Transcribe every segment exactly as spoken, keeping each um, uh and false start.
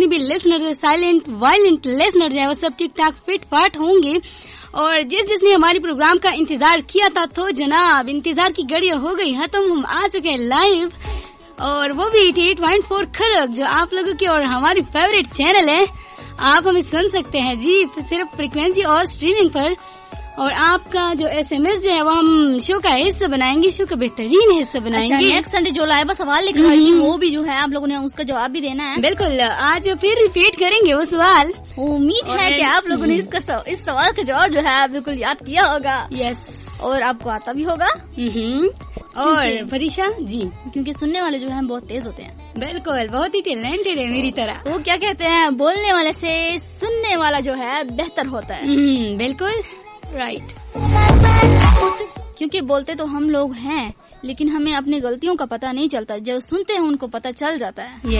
भी लिसनर जो silent violent listener जो है वो सब ठीक ठाक फिट फाट होंगे। और जिस जिसने हमारी प्रोग्राम का इंतजार किया था तो जनाब इंतजार की घड़ी हो गई खत्म। हम आ चुके हैं लाइव और वो भी अठासी पॉइंट चार खरग जो आप लोगों की और हमारी फेवरेट चैनल है। आप हमें सुन सकते हैं जी सिर्फ फ्रीक्वेंसी और स्ट्रीमिंग पर। और आपका जो एसएमएस जो है वो हम शो का हिस्सा बनाएंगे, शो का बेहतरीन हिस्सा बनाएंगे। अच्छा, नेक्स्ट संडे जो लाइव सवाल लिख रहा है वो भी जो है आप लोगों ने उसका जवाब भी देना है। बिल्कुल, आज फिर रिपीट करेंगे वो सवाल। उम्मीद है कि आप लोगों ने इसका सव, इस सवाल का जवाब जो है बिल्कुल याद किया होगा। यस, और आपको आता भी होगा। और फरीशा जी, क्योंकि सुनने वाले जो है बहुत तेज होते हैं। बिल्कुल, बहुत ही टैलेंटेड है मेरी तरह। वो क्या कहते हैं, बोलने वाले से सुनने वाला जो है बेहतर होता है। बिल्कुल राइट। क्योंकि बोलते तो हम लोग हैं लेकिन हमें अपनी गलतियों का पता नहीं चलता, जो सुनते हैं उनको पता चल जाता है।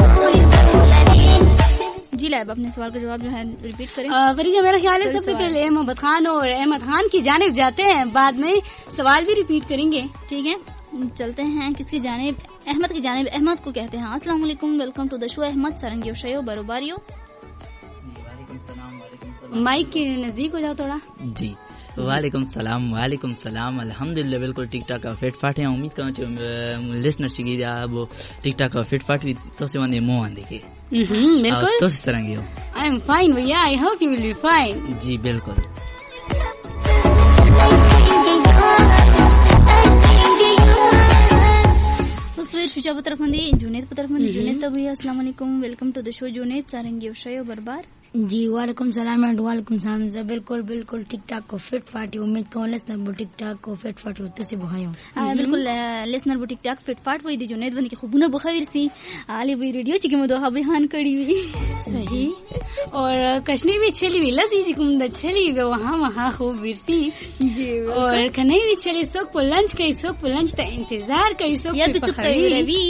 जी लाइब अपने सवाल का जवाब जो है रिपीट करें। फरीजा, मेरा ख्याल है सबसे पहले मोहम्मद खान और अहमद खान की जानिब जाते हैं, बाद में सवाल भी रिपीट करेंगे। ठीक है, चलते हैं किसकी जानिब? अहमद की जानिब। अहमद को कहते हैं अस्सलाम वालेकुम, welcome to the show. Ahmad सरंगियो शयो बरोबारियो। माइक के नजदीक हो जाओ थोड़ा। जी, वालेकुम सलाम। वालेकुम सलाम। अल्हम्दुलिल्लाह बिल्कुल ठीक ठाक फिट फाट है। उम्मीद करूँ जो लिसनर शिगी वो ठीक ठाक फिट फाट भी तो से वंदे मुंह आंदे के। बिल्कुल तो से सरंगी हो। आई एम फाइन भैया, I hope you will be fine. जी बिल्कुल। शुजा तरफंदी जुनेद तरफंदी जुनेद तभी अस्सलाम वालेकुम, welcome to the show Junaid सरंगी शयो बरबार। जी वालेकुम सलाम एंड वालेकुम सलाम। बिल्कुल बिल्कुल ठीक ठाक को फिट फाट उम्मीद करो लिसनर वो ठीक ठाक को फिट फाट होते से भाइयों। बिल्कुल लिसनर वो ठीक ठाक फिट फाट वही दी जुनेद बन के खुबना बखैर सी आली वही रेडियो चिके मदो हबहान कड़ी हुई सही। और कशनी भी छली भी लसी चिकुम द छली वे वहां वहां खूब विरसी जी। और कन्हई भी छली सोक पर लंच कई सोक पर लंच ता इंतजार कई सोक ये भी चुपते रवि।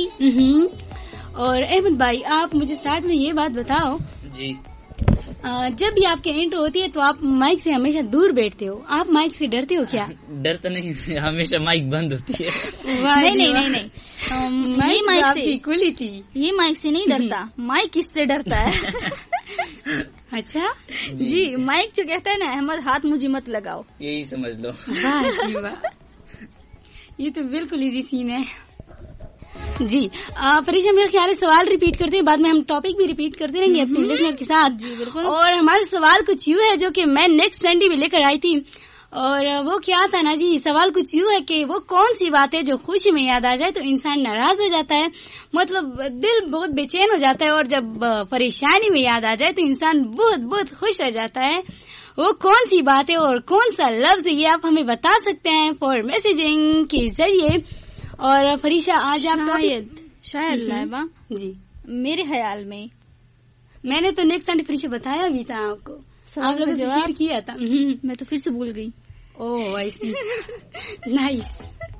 और अहमद भाई, आप मुझे स्टार्ट में ये बात बताओ जी, जब भी आपके इंट्रो होती है तो आप माइक से हमेशा दूर बैठते हो, आप माइक से डरते हो क्या? डर तो नहीं, हमेशा माइक बंद होती है। नहीं नहीं नहीं नहीं, माइक माइक से खुली थी। ये माइक से नहीं डरता, माइक इससे डरता है। अच्छा जी, माइक जो कहता है ना अहमद हाथ मुझे मत लगाओ, यही समझ लो। वाह जी वाह, ये तो बिल्कुल इजी सीन है जी। फरीशा, मेरा ख्याल है सवाल रिपीट करते हैं, बाद में हम टॉपिक भी रिपीट करते रहेंगे अपने लिसनर के साथ। जी बिल्कुल। और हमारा सवाल कुछ यूँ है जो कि मैं नेक्स्ट संडे भी लेकर आई थी, और वो क्या था ना जी, सवाल कुछ यूँ है कि वो कौन सी बात है जो खुशी में याद आ जाए तो इंसान नाराज हो जाता है, मतलब दिल बहुत बेचैन हो जाता है, और जब परेशानी में याद आ जाए तो इंसान बहुत बहुत खुश हो जाता है। वो कौन सी बात है और कौन सा लफ्ज है, ये आप हमें बता सकते हैं फॉर मैसेजिंग के जरिए। और फरीशा, आज आप शायद शायद लाइबा जी, मेरे ख्याल में मैंने तो नेक्स्ट संडे फरीशा बताया भी था आपको, आप लोगों से शेयर किया था। मैं तो फिर से भूल गई। ओह आई सी, नाइस।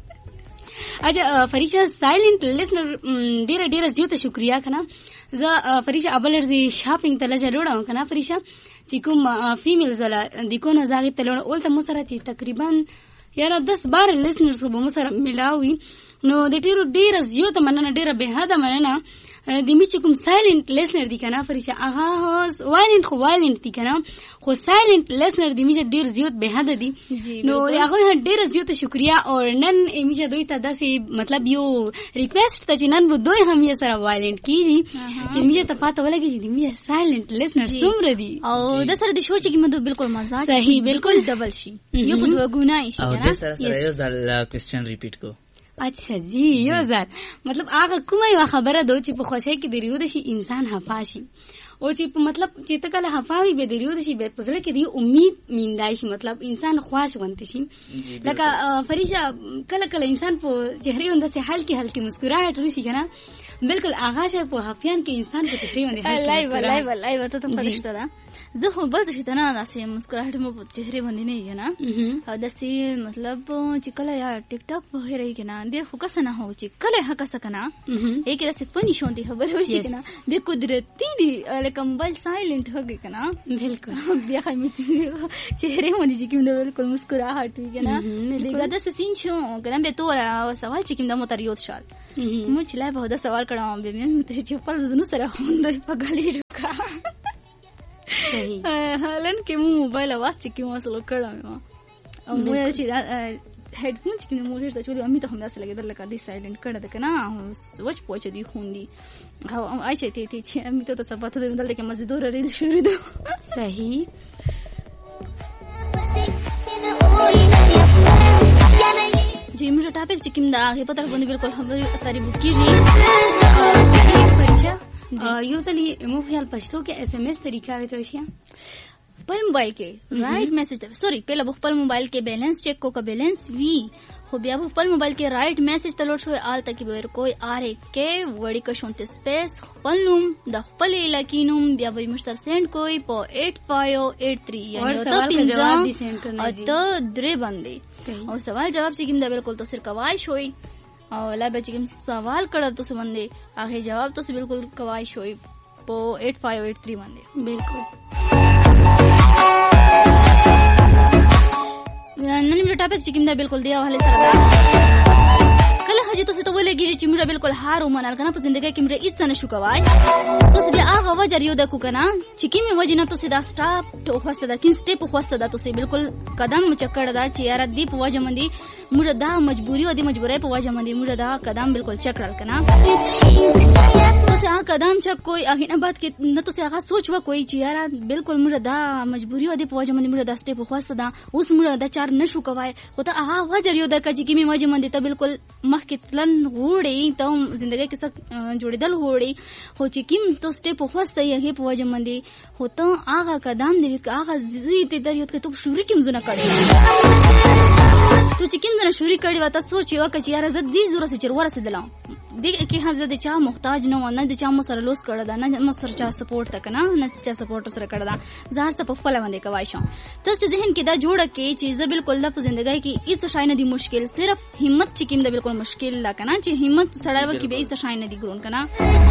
अच्छा फरीशा, साइलेंट लिसनर डेरा डेरा जियो तो शुक्रिया खना ज फरीशा अबलर दी शॉपिंग तलजा रोड़ा खना फरीशा चिकुम फीमेल जला दिको न जागे तलोड़ा ओल तमुसरा ची तकरीबन यार दस बारह लिसनर्स को मुसरा मिला हुई नो देटेरो डेरा जियो तो मनना डेरा बेहदा मनना दिमी चिकुम साइलेंट लिसनर दी कना फरीशा आहा होस वायलेंट को वायलेंट दी कना को साइलेंट लिसनर दिमी जे डेर जियो बेहदा दी नो यागो ह डेर जियो तो शुक्रिया। और नन एमिजा दोई तदा से मतलब यो रिक्वेस्ट त चिनन बु दोई हम ये सरा वायलेंट की जी चिमिजे त पाता वाला की जी दिमी साइलेंट लिसनर सुमर दी और दसर दी सोच की मदो बिल्कुल मजाक सही, बिल्कुल डबल शी यो बुदवा गुनाई शी ना। दसर सर यो जल क्वेश्चन रिपीट को। अच्छा जी, यो जार मतलब आगा कुमाई वा खबर दो चिप खोशे की देरियो दशी इंसान हफाशी ओ चिप मतलब चितकला हफावी बे देरियो दशी बे पसड़े के दी उम्मीद मिंदाइशी मतलब इंसान ख्वाश बनतीशी लका फरीशा कल कल इंसान पो चेहरे अंदर से हल्की हल्की मुस्कुराहट रुसी ना बिल्कुल आगाश है पो हफियान के इंसान को चेहरे अंदर हल्की लाइव लाइव लाइव तो तुम फरिश्ता था जो हो बस शितना दासे मुस्कुराहट में चेहरे बंदी नहीं है ना और दसी मतलब चिकला यार टिकटॉक हो रही के ना देर फोकस ना हो चिकले हक सकना एक रसे फनी शोंती खबर हो शी के ना बे कुदरती दी कंबल साइलेंट हो गई ना बिल्कुल बिया में चेहरे होनी जी कि बिल्कुल मुस्कुराहट हुई के ना बेगा दस सीन शो के ना बे तोरा सवाल चिकिम दा मोतरियो शाल मुझ लाई बहुत सवाल करा बे में ते चपल जनु सरा होंद पगली کا صحیح هلن کې مو موبایل اواز چې کوم اصل کړم او مو یې چې هډفون چې مو هیڅ د چولې امي ته هم داسې لګیدل لکه دې سایلنت کړه د کنه وچ پوهچ دی خوندي او عائشه ته ته چې امي ته څه پته ده دلته کې مزدور ریل شروع ده صحیح جی موږ ټاپک چې کوم دا هغه پته باندې بالکل خبرې اترې بوکیږي یو ځلې مو خیال پښتو کې اس ام اس طریقه وي ته شي خپل موبایل کې رائټ میسج سوري پهله خپل موبایل کې بیلنس چیک کو کا بیلنس وی خو بیا خپل موبایل کې رائټ میسج تلور شوی آل تک به کوئی اره کې وړي کا شونته سپیس خپل نوم د خپل علاقې نوم بیا به مشتر سند کوئی په eight five eight three یعنی ته جواب دي سند کرنا جی ته درې باندې او سوال جواب چې کوم دا بالکل تو سر کوای شوی او لا به چې کوم سوال کړه تو سم باندې هغه جواب تو بالکل کوای شوی په eight five eight three باندې بالکل نن موږ ټاپک چې کوم دا بالکل دی حواله سره دا کله هجه تاسو ته ولګی چې موږ بالکل هار ومنل کنه په ژوندۍ کې موږ هیڅ نه شو کوای تاسو بیا هغه وجه یو د کو کنه چې کوم وجه نه تاسو دا سټاپ ته خوسته دا کین سټپ خوسته دا تاسو بالکل قدم چکړ دا چې یار دی په وجه مندي موږ دا مجبوری او د مجبورۍ په وجه مندي موږ دا قدم بالکل چکړل کنه تاسو هغه قدم چک کوئی هغه نه بعد کې نه تاسو هغه سوچ وکوي چې یار بالکل موږ دا مجبوری او د په وجه مندي موږ دا سټپ خوسته دا اوس موږ دا چار نشو کوای خو ته هغه وجه یو د چې کوم وجه مندي ته بالکل مخکې تلن غوړي ته ژوندۍ کې څه جوړېدل غوړي خو چې کوم تو سټپ خوسته یې په وجه مندي هو ته هغه قدم دی هغه زوی ته دریو ته تو شوري کوم زونه کړی تو چې کوم زونه شوري کړی وته سوچ یو چې یار زه دې زوره سره چر ورسېدلم دې کې هغه د چا محتاج نه و نه د چا مو سره لوس کړه دا نه مو سره چا سپورټ تک نه نه چا سپورټ سره کړه دا زهر څه په خپل باندې کوي شو ته چې ذهن کې دا جوړه کې چې زه بالکل د ژوندۍ کې هیڅ شای نه دی مشکل صرف همت چې کوم دا بالکل مشکل لا کنه چې همت سړی و کې به هیڅ شای نه دی ګرون کنه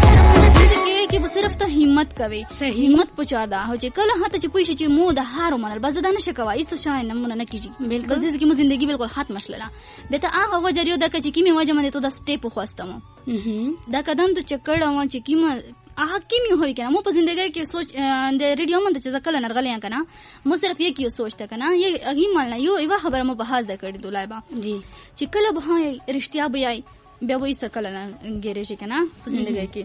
کې کې به صرف ته همت کوي همت پچا دا هو چې کله هته چې پوښي چې مو د هارو منل بس دا نشه کوي هیڅ شای نه مونږ نه کیږي بالکل دې کې مو ژوندۍ بالکل ختم شله به ته هغه وجه یو د چې کیمه وجه باندې ته دا سټپ خوستم دا قدم ته چکړ او چې کیمه هغه کیمه ہوئی کنه مو په ژوندۍ کې سوچ د ریډیو باندې چې ځکه نرغلې کنه مو صرف یو کیو سوچته کنه یو هغه مال یو یو خبره مو په حاضر کړې دولایبا جی چې کله به رښتیا به یای بیا وې سکل نه ګریږي کنه په ژوندۍ کې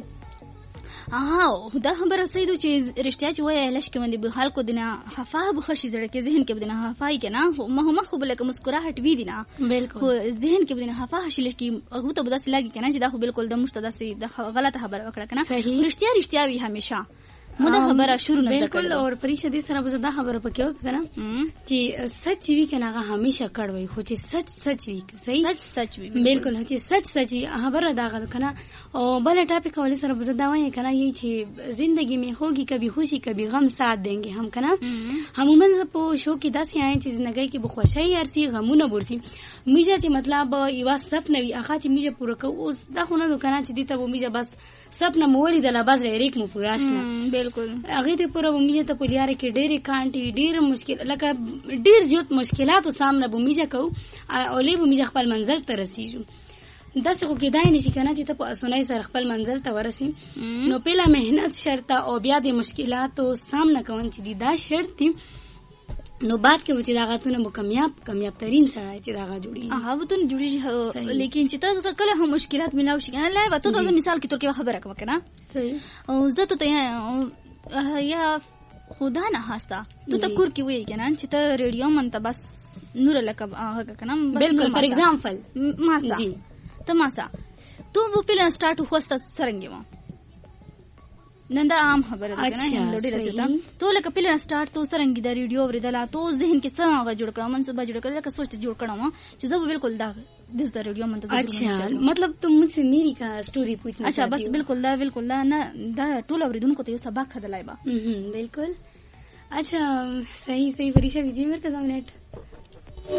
اه دا خبره سیدو چې رښتیا چې وای لش کې باندې به حال کو دینه حفا بخشي زړه کې ذهن کې بدنه حفای کنه مه مخ بل کې مسکراهټ وی دینه بالکل ذهن کې بدنه حفا حشل کې هغه ته بداسه لګي کنه چې دا خو بالکل د مشتدا سي د غلطه خبره وکړه کنه رښتیا رښتیا وی همیشه مو دا خبره شروع نه بالکل اور پریشه دې سره به دا خبره پکې وکړه چې سچ وی کنه هغه همیشه کړوي خو چې سچ سچ وی صحیح سچ سچ وی بالکل چې سچ سچ خبره دا غل کنه او بل ټاپک ولې سره به دا وایي کنه یی چې زندگی में होगी कभी खुशी कभी गम साथ देंगे हम کنه همون په شو کې داسې آئیں چې زندګۍ کې به خوشحالي ارسي غمونه برسي میجا چې مطلب یو سپنه وي هغه چې میجا پوره کو اوس دا خو نه کنه چې دې ته و میجا بس سپنه مولې د لباس ریک مو پوره شنه بالکل هغه ته پوره و میجا ته پولیاره کې ډېرې کانټي ډېر مشکل لکه ډېر زیات مشکلاتو سامنے به میجا کو او له به میجا خپل منزل ته رسیږي داسې خو کېدای نشي کنه چې ته په اسانۍ سره خپل منزل ته ورسې نو پهله مهنت شرط او بیا د مشکلاتو سامنا کول چې دا شرط دی نو بعد کې چې دا غاتونه مو کامیاب کامیاب ترين سره چې دا غا جوړي هغه ته جوړي لیکن چې ته کله هم مشکلات ملاو شي کنه لا وته د مثال کې تر کې خبره کوم کنه صحیح او زه ته یا خدا نه هستا ته ته کور کې وې کنه چې ته ریډیو منته بس نور لکه هغه کنه بالکل فار ایگزامپل ماسا تماسا تو په پلان سٹارټ خوسته سرنګي ما نن دا عام خبره ده کنه هم ډېر راځي ته لکه پلان سٹارټ تو سرنګي د ریډیو ورېدلا تو ذهن کې څنګه جوړ کړم منصوبه جوړ کړل لکه سوچ جوړ کړم چې زه بالکل دا د ریډیو منتظر اچھا مطلب तुम मुझसे मेरी का स्टोरी पूछना अच्छा बस बिल्कुल दा बिल्कुल दा ना दा टोल اوریدونکو ته یو سبق خدلایبا بالکل अच्छा सही सही फरीशा विजय मेरे का नेट